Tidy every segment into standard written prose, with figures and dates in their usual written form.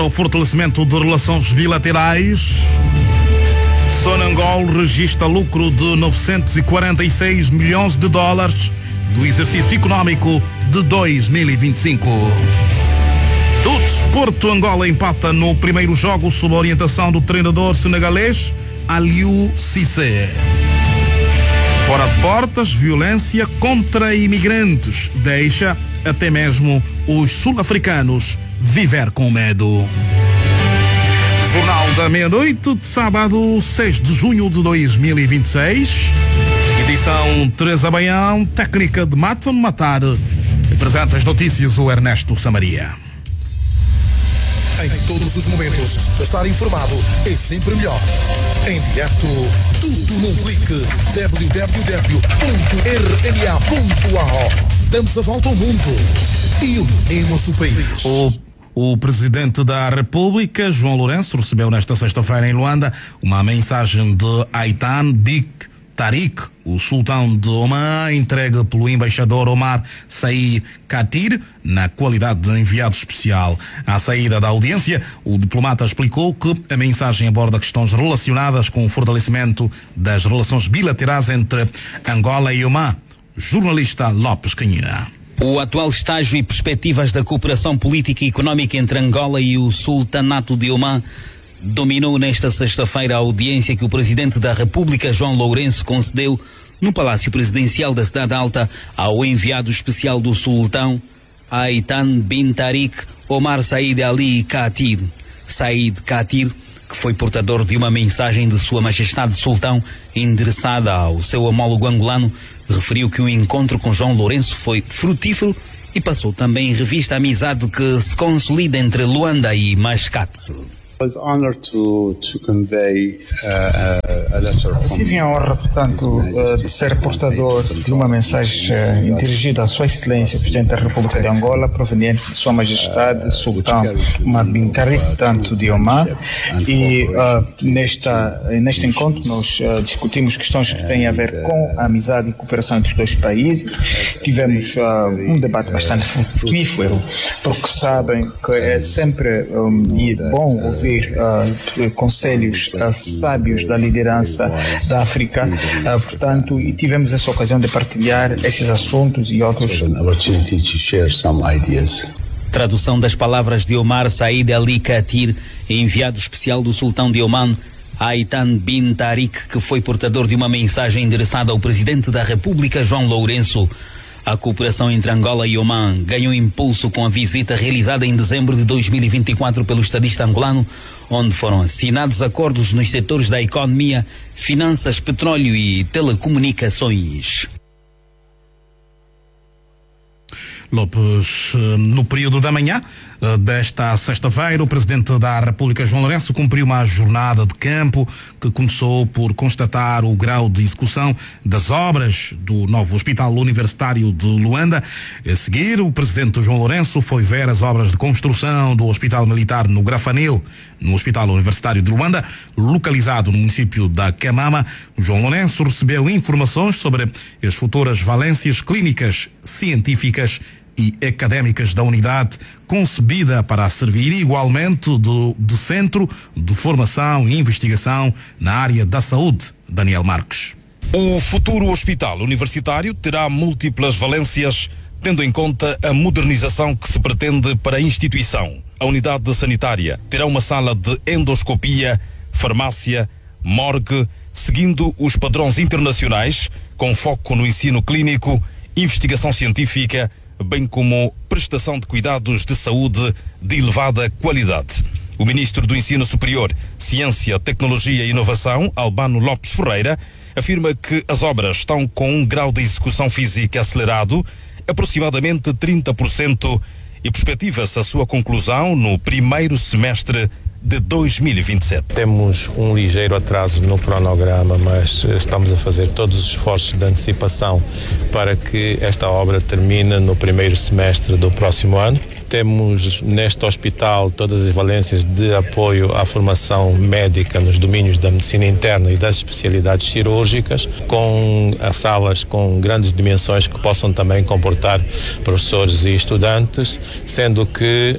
O fortalecimento de relações bilaterais. Sonangol registra lucro de 946 milhões de dólares do exercício econômico de 2025. Do desporto, Angola empata no primeiro jogo sob a orientação do treinador senegalês Aliou Cissé. Fora de portas, violência contra imigrantes deixa até mesmo os sul-africanos viver com medo. Jornal da Meia-Noite de sábado, 6 de junho de 2026. Edição Teresa Baião, técnica de Maton Matar. Apresenta as notícias o Ernesto Samaria. Em todos os momentos, estar informado é sempre melhor. Em direto, tudo num clique. www.rma.ao. Damos a volta ao mundo e unimos o país. O presidente da República, João Lourenço, recebeu nesta sexta-feira em Luanda uma mensagem de Aitan Bik Tariq, o sultão de Omã, entregue pelo embaixador Omar Said Khatir, na qualidade de enviado especial. À saída da audiência, o diplomata explicou que a mensagem aborda questões relacionadas com o fortalecimento das relações bilaterais entre Angola e Omã. Jornalista Lopes Canhira. O atual estágio e perspectivas da cooperação política e económica entre Angola e o Sultanato de Omã dominou nesta sexta-feira a audiência que o presidente da República, João Lourenço, concedeu no Palácio Presidencial da Cidade Alta ao enviado especial do sultão, Aitan bin Tariq Omar Said Ali Khatir. Said Khatir, que foi portador de uma mensagem de Sua Majestade Sultão endereçada ao seu homólogo angolano, referiu que o encontro com João Lourenço foi frutífero e passou também em revista a amizade que se consolida entre Luanda e Mascate. Tive a honra, portanto, de ser portador de uma mensagem dirigida à Sua Excelência, Presidente da República de Angola, proveniente de Sua Majestade Sultão Omar bin Tariq, tanto de Omã. E neste encontro nós discutimos questões que têm a ver com a amizade e cooperação entre os dois países. Tivemos um debate bastante frutífero, porque sabem que é sempre bom ouvir conselhos sábios da liderança da África, portanto, e tivemos essa ocasião de partilhar esses assuntos e outros. Tradução das palavras de Omar Said Ali Khatir, enviado especial do sultão de Omã, Aitan bin Tariq, que foi portador de uma mensagem endereçada ao presidente da República, João Lourenço. A cooperação entre Angola e Omã ganhou impulso com a visita realizada em dezembro de 2024 pelo estadista angolano, onde foram assinados acordos nos setores da economia, finanças, petróleo e telecomunicações. Lopes, no período da manhã desta sexta-feira, o presidente da República, João Lourenço, cumpriu uma jornada de campo que começou por constatar o grau de execução das obras do novo Hospital Universitário de Luanda. A seguir, o presidente João Lourenço foi ver as obras de construção do Hospital Militar no Grafanil, no Hospital Universitário de Luanda, localizado no município da Camama. João Lourenço recebeu informações sobre as futuras valências clínicas, científicas e académicas da unidade, concebida para servir igualmente de centro de formação e investigação na área da saúde. Daniel Marques. O futuro hospital universitário terá múltiplas valências, tendo em conta a modernização que se pretende para a instituição. A unidade sanitária terá uma sala de endoscopia, farmácia, morgue, seguindo os padrões internacionais, com foco no ensino clínico, investigação científica, bem como prestação de cuidados de saúde de elevada qualidade. O ministro do Ensino Superior, Ciência, Tecnologia e Inovação, Albano Lopes Ferreira, afirma que as obras estão com um grau de execução física acelerado, aproximadamente 30%, e perspectiva-se a sua conclusão no primeiro semestre de 2027. Temos um ligeiro atraso no cronograma, mas estamos a fazer todos os esforços de antecipação para que esta obra termine no primeiro semestre do próximo ano. Temos neste hospital todas as valências de apoio à formação médica nos domínios da medicina interna e das especialidades cirúrgicas, com salas com grandes dimensões que possam também comportar professores e estudantes, sendo que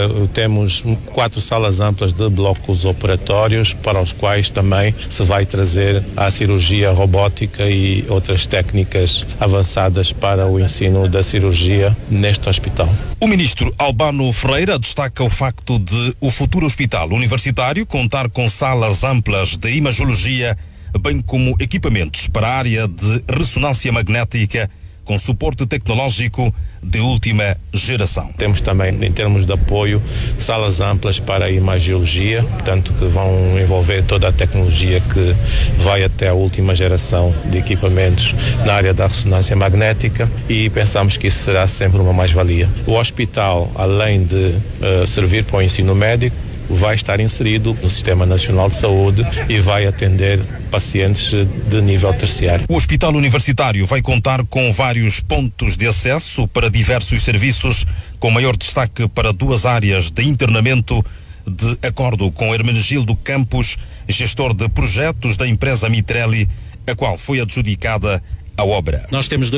temos 4 salas amplas de blocos operatórios para os quais também se vai trazer a cirurgia robótica e outras técnicas avançadas para o ensino da cirurgia neste hospital. O ministro Albano Ferreira destaca o facto de o futuro hospital universitário contar com salas amplas de imagiologia, bem como equipamentos para a área de ressonância magnética com suporte tecnológico de última geração. Temos também, em termos de apoio, salas amplas para a imagiologia, portanto que vão envolver toda a tecnologia que vai até a última geração de equipamentos na área da ressonância magnética, e pensamos que isso será sempre uma mais-valia. O hospital, além de servir para o ensino médico, vai estar inserido no Sistema Nacional de Saúde e vai atender pacientes de nível terciário. O Hospital Universitário vai contar com vários pontos de acesso para diversos serviços, com maior destaque para 2 áreas de internamento, de acordo com Hermenegildo Campos, gestor de projetos da empresa Mitrelli, a qual foi adjudicada a obra. Nós temos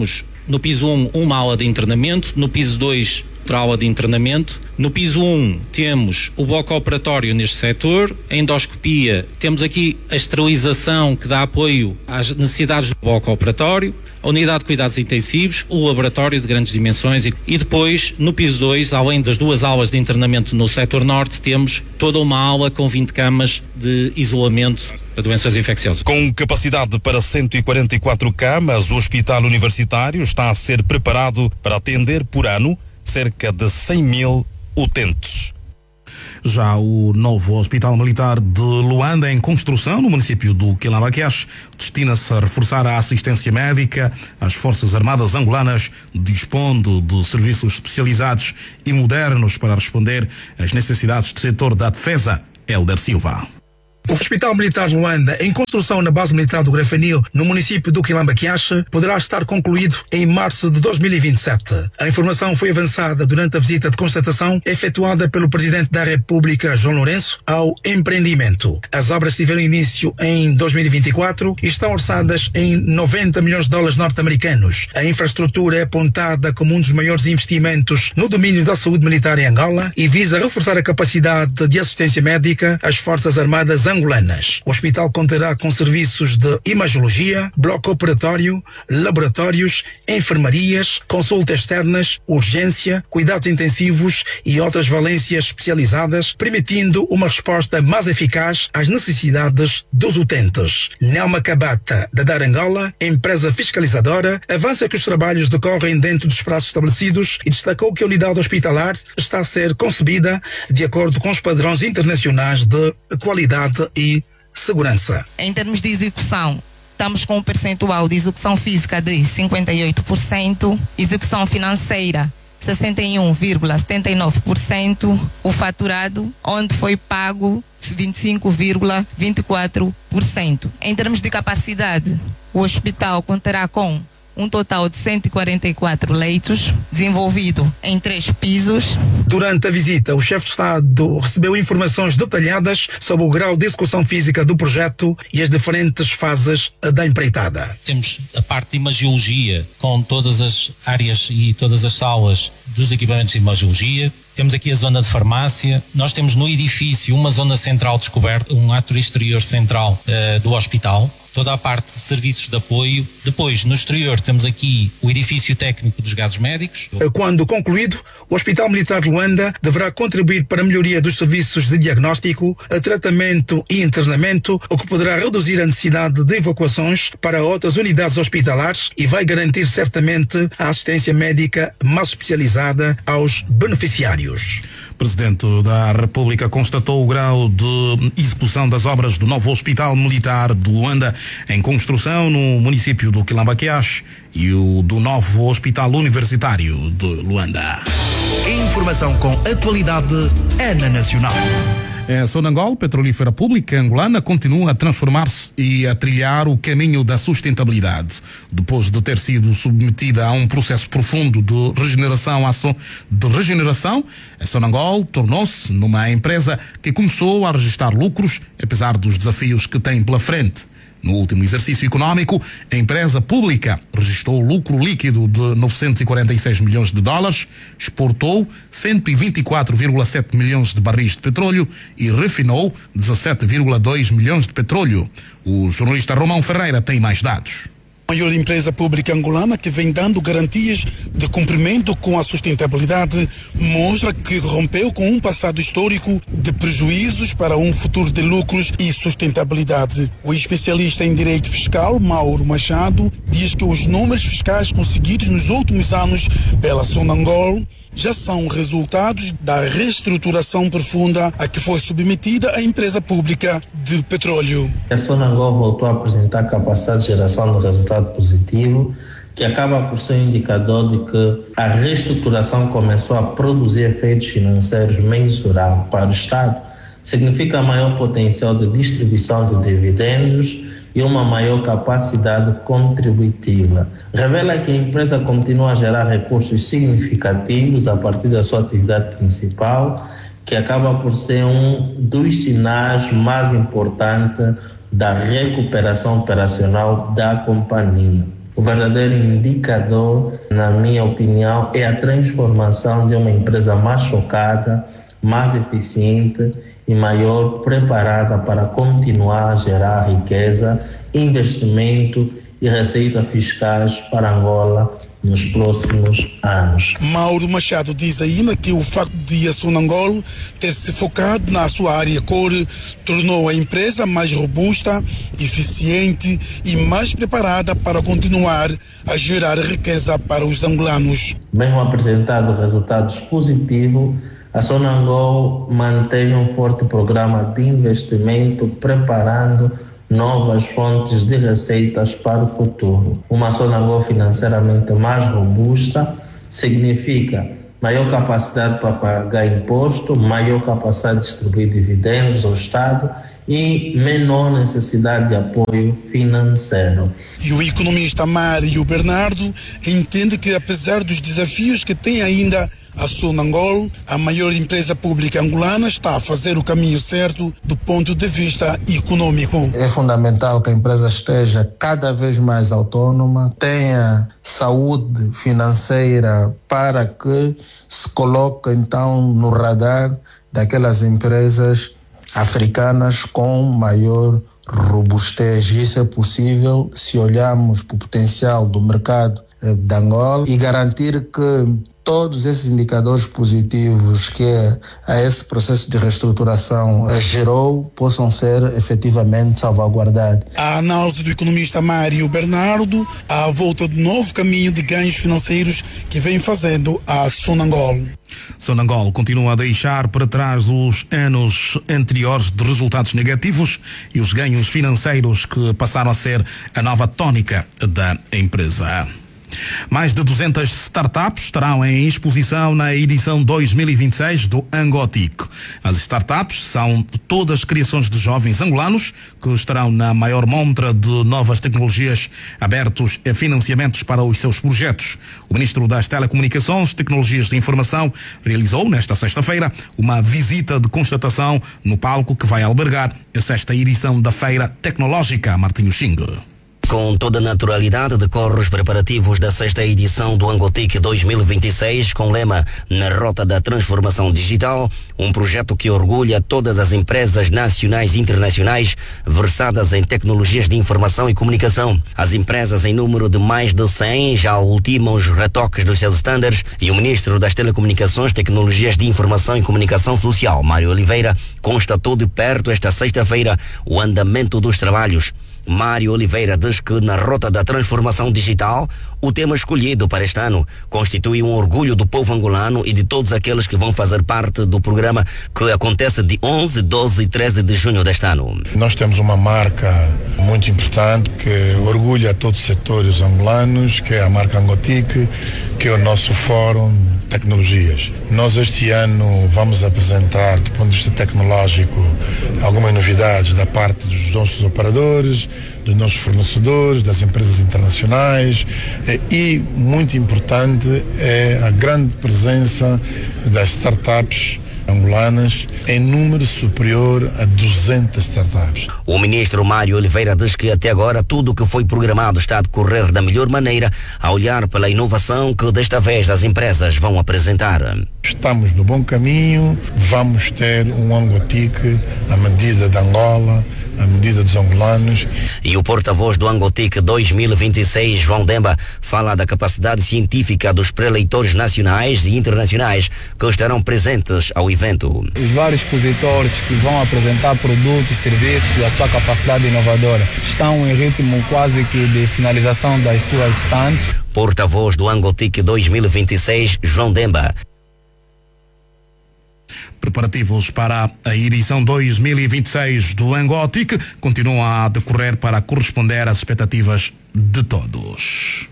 no piso 1 uma aula de internamento, no piso 2 outra aula de internamento. No piso 1 temos o bloco operatório neste setor, a endoscopia, temos aqui a esterilização que dá apoio às necessidades do bloco operatório, a unidade de cuidados intensivos, o laboratório de grandes dimensões e depois, no piso 2, além das 2 aulas de internamento no setor norte, temos toda uma aula com 20 camas de isolamento para doenças infecciosas. Com capacidade para 144 camas, o Hospital Universitário está a ser preparado para atender por ano cerca de 100.000 utentes. Já o novo Hospital Militar de Luanda, em construção no município do Quilamba-Queixo, destina-se a reforçar a assistência médica. As Forças Armadas angolanas dispondo de serviços especializados e modernos para responder às necessidades do setor da defesa. Hélder Silva. O Hospital Militar de Luanda, em construção na base militar do Grafanil, no município do Quilamba-Queixo, poderá estar concluído em março de 2027. A informação foi avançada durante a visita de constatação efetuada pelo Presidente da República, João Lourenço, ao empreendimento. As obras tiveram início em 2024 e estão orçadas em $90 milhões norte-americanos. A infraestrutura é apontada como um dos maiores investimentos no domínio da saúde militar em Angola e visa reforçar a capacidade de assistência médica às Forças Armadas angolanas. O hospital contará com serviços de imagiologia, bloco operatório, laboratórios, enfermarias, consultas externas, urgência, cuidados intensivos e outras valências especializadas, permitindo uma resposta mais eficaz às necessidades dos utentes. Nelma Cabata, da Dar Angola, empresa fiscalizadora, avança que os trabalhos decorrem dentro dos prazos estabelecidos e destacou que a unidade hospitalar está a ser concebida de acordo com os padrões internacionais de qualidade e segurança. Em termos de execução, estamos com um percentual de execução física de 58%, execução financeira 61,79%, o faturado, onde foi pago 25,24%. Em termos de capacidade, o hospital contará com um total de 144 leitos, desenvolvido em 3 pisos. Durante a visita, o chefe de Estado recebeu informações detalhadas sobre o grau de execução física do projeto e as diferentes fases da empreitada. Temos a parte de imagiologia, com todas as áreas e todas as salas dos equipamentos de imagiologia. Temos aqui a zona de farmácia. Nós temos no edifício uma zona central descoberta, um ato exterior central do hospital. Toda a parte de serviços de apoio. Depois, no exterior, temos aqui o edifício técnico dos gases médicos. Quando concluído, o Hospital Militar de Luanda deverá contribuir para a melhoria dos serviços de diagnóstico, tratamento e internamento, o que poderá reduzir a necessidade de evacuações para outras unidades hospitalares e vai garantir certamente a assistência médica mais especializada aos beneficiários. O Presidente da República constatou o grau de execução das obras do novo Hospital Militar de Luanda, em construção no município do Quilamba-Queixo, e o do novo Hospital Universitário de Luanda. Informação com atualidade é na Nacional. A Sonangol, petrolífera pública angolana, continua a transformar-se e a trilhar o caminho da sustentabilidade. Depois de ter sido submetida a um processo profundo de regeneração, a Sonangol tornou-se numa empresa que começou a registrar lucros, apesar dos desafios que tem pela frente. No último exercício econômico, a empresa pública registrou lucro líquido de 946 milhões de dólares, exportou 124,7 milhões de barris de petróleo e refinou 17,2 milhões de petróleo. O jornalista Romão Ferreira tem mais dados. A maior empresa pública angolana, que vem dando garantias de cumprimento com a sustentabilidade, mostra que rompeu com um passado histórico de prejuízos para um futuro de lucros e sustentabilidade. O especialista em direito fiscal, Mauro Machado, diz que os números fiscais conseguidos nos últimos anos pela Sonangol já são resultados da reestruturação profunda a que foi submetida a empresa pública de petróleo. A Sonangol voltou a apresentar capacidade de geração de resultado positivo, que acaba por ser um indicador de que a reestruturação começou a produzir efeitos financeiros mensuráveis para o Estado. Significa maior potencial de distribuição de dividendos e uma maior capacidade contributiva. Revela que a empresa continua a gerar recursos significativos a partir da sua atividade principal, que acaba por ser um dos sinais mais importantes da recuperação operacional da companhia. O verdadeiro indicador, na minha opinião, é a transformação de uma empresa mais focada, mais eficiente e maior preparada para continuar a gerar riqueza, investimento e receita fiscais para Angola nos próximos anos. Mauro Machado diz ainda que o facto de a Sonangol ter se focado na sua área core tornou a empresa mais robusta, eficiente e mais preparada para continuar a gerar riqueza para os angolanos. Mesmo apresentando resultados positivos, a Sonangol mantém um forte programa de investimento, preparando novas fontes de receitas para o futuro. Uma Sonangol financeiramente mais robusta significa maior capacidade para pagar imposto, maior capacidade de distribuir dividendos ao Estado e menor necessidade de apoio financeiro. E o economista Mário Bernardo entende que, apesar dos desafios que tem ainda a Sonangol, a maior empresa pública angolana, está a fazer o caminho certo do ponto de vista econômico. É fundamental que a empresa esteja cada vez mais autônoma, tenha saúde financeira para que se coloque então no radar daquelas empresas africanas com maior robustez. Isso é possível se olharmos para o potencial do mercado de Angola e garantir que todos esses indicadores positivos que a esse processo de reestruturação gerou possam ser efetivamente salvaguardados. A análise do economista Mário Bernardo à volta do novo caminho de ganhos financeiros que vem fazendo a Sonangol. Sonangol continua a deixar para trás os anos anteriores de resultados negativos e os ganhos financeiros que passaram a ser a nova tónica da empresa. Mais de 200 startups estarão em exposição na edição 2026 do Angotic. As startups são todas criações de jovens angolanos que estarão na maior montra de novas tecnologias, abertos a financiamentos para os seus projetos. O ministro das Telecomunicações e Tecnologias de Informação realizou nesta sexta-feira uma visita de constatação no palco que vai albergar a sexta edição da Feira Tecnológica Martinho Xingue. Com toda a naturalidade decorre os preparativos da sexta edição do Angotic 2026 com o lema Na Rota da Transformação Digital, um projeto que orgulha todas as empresas nacionais e internacionais versadas em tecnologias de informação e comunicação. As empresas em número de mais de 100 já ultimam os retoques dos seus estándares e o ministro das Telecomunicações, Tecnologias de Informação e Comunicação Social, Mário Oliveira, constatou de perto esta sexta-feira o andamento dos trabalhos. Mário Oliveira diz que na Rota da Transformação Digital, o tema escolhido para este ano constitui um orgulho do povo angolano e de todos aqueles que vão fazer parte do programa que acontece de 11, 12 e 13 de junho deste ano. Nós temos uma marca muito importante que orgulha todos os setores angolanos, que é a marca Angotic, que é o nosso fórum tecnologias. Nós este ano vamos apresentar, do ponto de vista tecnológico, algumas novidades da parte dos nossos operadores, dos nossos fornecedores, das empresas internacionais e, muito importante, é a grande presença das startups angolanas em número superior a 200 startups. O ministro Mário Oliveira diz que até agora tudo o que foi programado está a decorrer da melhor maneira, a olhar pela inovação que desta vez as empresas vão apresentar. Estamos no bom caminho, vamos ter um Angotique à medida de Angola, à medida dos angolanos. E o porta-voz do Angotique 2026, João Demba, fala da capacidade científica dos preleitores nacionais e internacionais que estarão presentes ao evento. Os vários expositores que vão apresentar produtos e serviços e a sua capacidade inovadora estão em ritmo quase que de finalização das suas stands. Porta-voz do Angotique 2026, João Demba. Preparativos para a edição 2026 do Angotique continuam a decorrer para corresponder às expectativas de todos.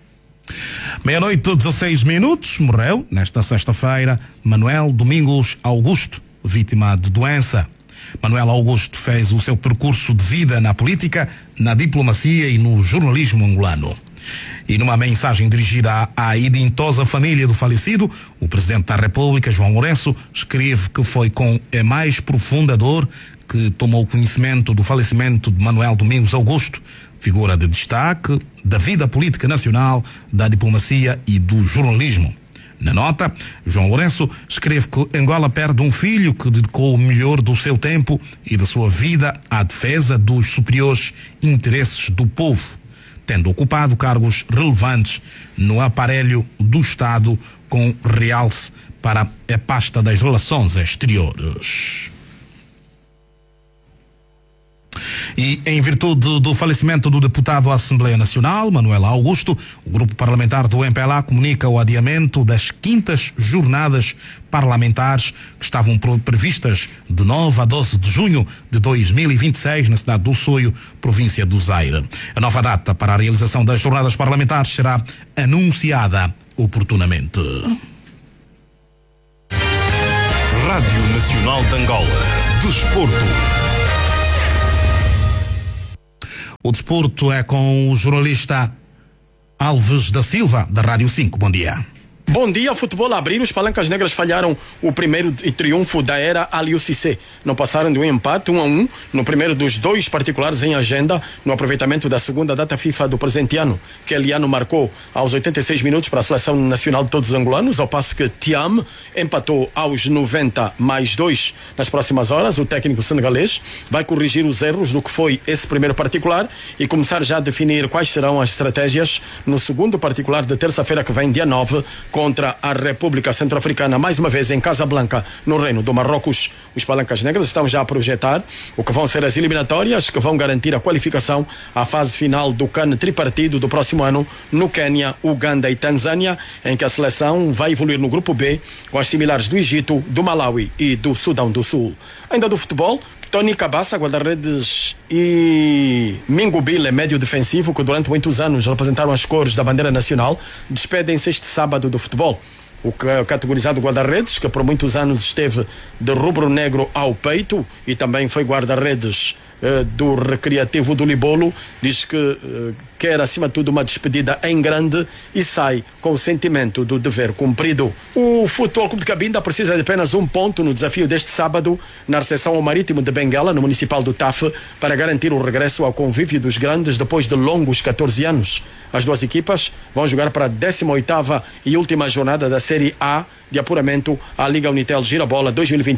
00:16, morreu nesta sexta-feira Manuel Domingos Augusto, vítima de doença. Manuel Augusto fez o seu percurso de vida na política, na diplomacia e no jornalismo angolano. E numa mensagem dirigida à idintosa família do falecido, o Presidente da República, João Lourenço, escreve que foi com a mais profunda dor que tomou conhecimento do falecimento de Manuel Domingos Augusto, figura de destaque da vida política nacional, da diplomacia e do jornalismo. Na nota, João Lourenço escreve que Angola perde um filho que dedicou o melhor do seu tempo e da sua vida à defesa dos superiores interesses do povo, tendo ocupado cargos relevantes no aparelho do Estado, com realce para a pasta das relações exteriores. E em virtude do falecimento do deputado à Assembleia Nacional, Manuel Augusto, o grupo parlamentar do MPLA comunica o adiamento das 5ª jornadas parlamentares que estavam previstas de 9 a 12 de junho de 2026 na cidade do Soio, província do Zaire. A nova data para a realização das jornadas parlamentares será anunciada oportunamente. Rádio Nacional de Angola. Desporto. O desporto é com o jornalista Alves da Silva, da Rádio 5. Bom dia. Bom dia, futebol a abrir. Os Palancas Negras falharam o primeiro triunfo da era Aliou Cissé. Não passaram de um empate 1-1 no primeiro dos dois particulares em agenda no aproveitamento da segunda data FIFA do presente ano. Keliano marcou aos 86 minutos para a Seleção Nacional de todos os angolanos, ao passo que Thiam empatou aos 90 mais 2. Nas próximas horas, o técnico senegalês vai corrigir os erros do que foi esse primeiro particular e começar já a definir quais serão as estratégias no segundo particular de terça-feira que vem, dia 9, contra a República Centro-Africana, mais uma vez em Casablanca, no Reino do Marrocos. Os Palancas Negras estão já a projetar o que vão ser as eliminatórias que vão garantir a qualificação à fase final do CAN tripartido do próximo ano no Quênia, Uganda e Tanzânia, em que a seleção vai evoluir no grupo B com as similares do Egito, do Malawi e do Sudão do Sul. Ainda do futebol, Tony Cabaça, guarda-redes, e Mingo Bile, médio defensivo, que durante muitos anos representaram as cores da bandeira nacional, despedem-se este sábado do futebol. O categorizado guarda-redes, que por muitos anos esteve de rubro-negro ao peito e também foi guarda-redes do Recreativo do Libolo, diz que quer acima de tudo uma despedida em grande e sai com o sentimento do dever cumprido. O Futebol Clube de Cabinda precisa de apenas um ponto no desafio deste sábado na recepção ao Marítimo de Benguela, no Municipal do TAF, para garantir o regresso ao convívio dos grandes depois de longos 14 anos. As duas equipas vão jogar para a 18ª e última jornada da Série A de apuramento à Liga Unitel Girabola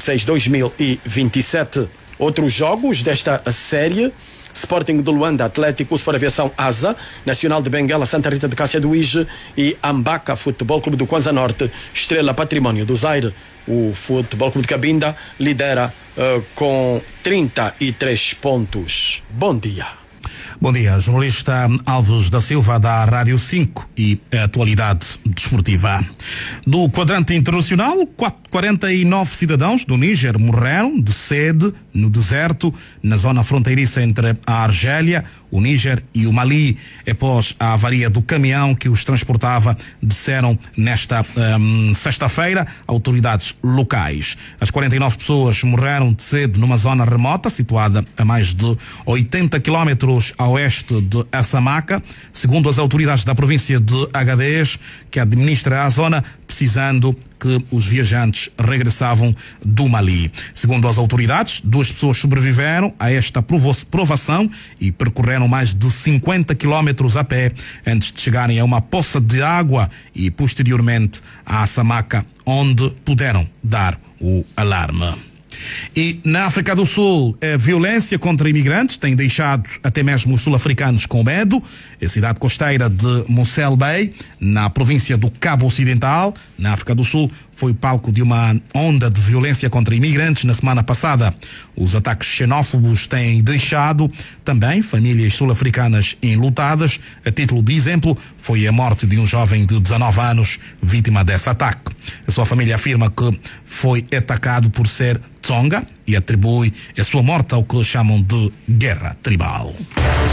2026-2027. Outros jogos desta série: Sporting de Luanda, Atlético, Super Aviação Asa, Nacional de Benguela, Santa Rita de Cássia do Ige e Ambaca, Futebol Clube do Kwanza Norte, Estrela Património do Zaire. O Futebol Clube de Cabinda lidera com 33 pontos. Bom dia. Bom dia, jornalista Alves da Silva da Rádio 5 e a atualidade desportiva. Do quadrante internacional, 49 cidadãos do Níger morreram de sede no deserto, na zona fronteiriça entre a Argélia, o Níger e o Mali, após a avaria do caminhão que os transportava, disseram nesta sexta-feira autoridades locais. As 49 pessoas morreram de sede numa zona remota, situada a mais de 80 quilómetros a oeste de Assamaka, segundo as autoridades da província de Agadez, que administra a zona, precisando que os viajantes regressavam do Mali. Segundo as autoridades, 2 pessoas sobreviveram a esta provação e percorreram mais de 50 quilómetros a pé antes de chegarem a uma poça de água e posteriormente a Assamaka, onde puderam dar o alarme. E na África do Sul, a violência contra imigrantes tem deixado até mesmo os sul-africanos com medo. A cidade costeira de Mossel Bay, na província do Cabo Ocidental, na África do Sul, foi palco de uma onda de violência contra imigrantes na semana passada. Os ataques xenófobos têm deixado também famílias sul-africanas enlutadas. A título de exemplo, foi a morte de um jovem de 19 anos, vítima desse ataque. A sua família afirma que foi atacado por ser Tsonga e atribui a sua morte ao que chamam de guerra tribal.